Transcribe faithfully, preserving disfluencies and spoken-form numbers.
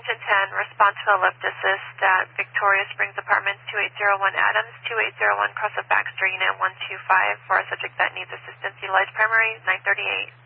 Station ten, respond to a lift assist at Victoria Springs Apartments, two eight zero one Adams, two eight zero one Cross of Baxter, Unit one two five, for a subject that needs assistance. Utilize primary, nine thirty-eight.